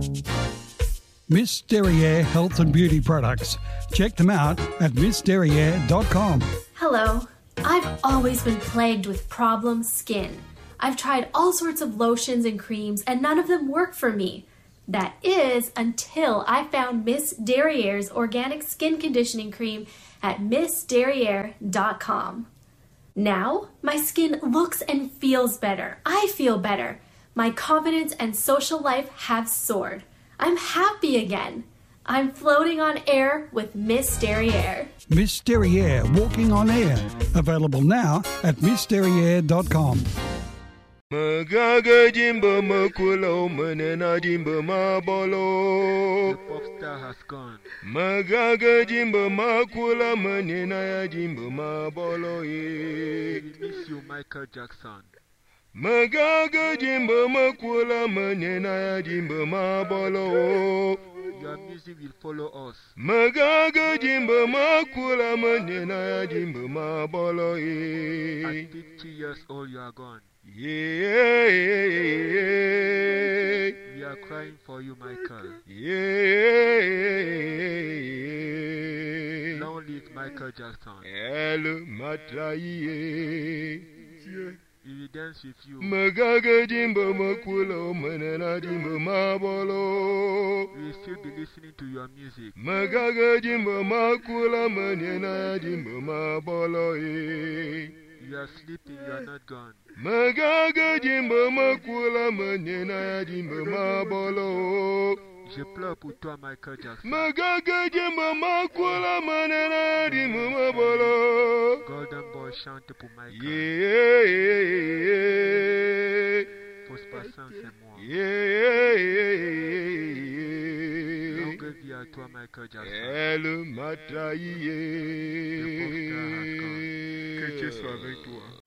Miss Derriere Health and Beauty Products. Check them out at missderriere.com. Hello. I've always been plagued with problem skin. I've tried all sorts of lotions and creams and none of them work for me. That is until I found Miss Derriere's organic skin conditioning cream at missderriere.com. Now, my skin looks and feels better. I feel better. My confidence and social life have soared. I'm happy again. I'm floating on air with Miss Derriere. Miss Derriere Walking on Air. Available now at missderriere.com. Magaga Jimbo Makulo Manena Jimbo Mabolo. The pop star has gone. Magaga Jimbo Makula Manena Jimbo Mabolo. We miss you, Michael Jackson. Magaga Jimbo Makula Manena Jimbo Mabolo. Your music will follow us. Magaga Jimbo Makula Manena Jimbo Mabolo. At 50 years old, you are gone. Yeah. We are crying for you, Michael. Yeah. Long live Michael Jackson. Hello, Matraye. We will dance with you. Magaga Jimbo Makulo Manana Jimbo Mabolo. We will still be listening to your music. Magaga Jimbo Makula Manana Jimbo Mabolo. You are sleeping, you are not gone. Magaga Jimbo Makula Manana Jimbo Mabolo. Je pleure pour toi, Michael Jackson. Magaga Jimbo Makula Manana Jimbo Mabolo. Golden Boy chante pour Michael. Yeah. Prosper c'est moi. Yeah. Longue vie à toi, Michael Jackson. Elle m'a trahi. Le pop star has gone. Que Dieu soit avec toi.